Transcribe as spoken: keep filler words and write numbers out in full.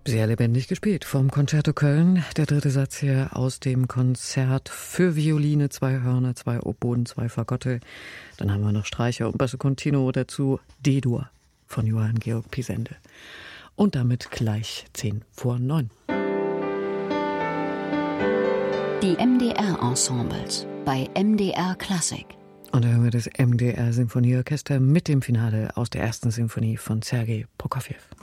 Sehr lebendig gespielt vom Concerto Köln. Der dritte Satz hier aus dem Konzert für Violine, zwei Hörner, zwei Oboen, zwei Fagotte. Dann haben wir noch Streicher und Basso Continuo dazu. D-Dur von Johann Georg Pisende. Und damit gleich zehn vor neun. Die M D R-Ensembles bei M D R Klassik. Und da hören wir das M D R-Sinfonieorchester mit dem Finale aus der ersten Sinfonie von Sergei Prokofjew.